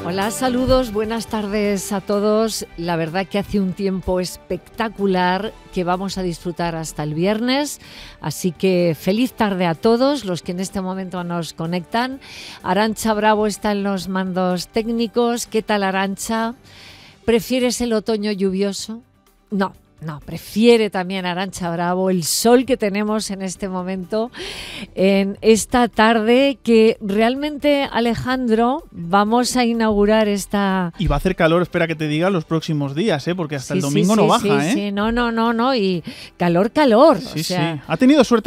Hola, saludos, buenas tardes a todos. La verdad que hace un tiempo espectacular que vamos a disfrutar hasta el viernes, así que feliz tarde a todos los que en este momento nos conectan. Arantxa Bravo está en los mandos técnicos. ¿Qué tal, Arantxa? ¿Prefieres el otoño lluvioso? No, prefiere también Arantxa Bravo el sol que tenemos en este momento, en esta tarde que realmente, Alejandro, vamos a inaugurar esta... Y va a hacer calor, espera que te diga, los próximos días, porque hasta el domingo no baja, Sí, no, y calor, Sí, o sea... sí. Ha tenido suerte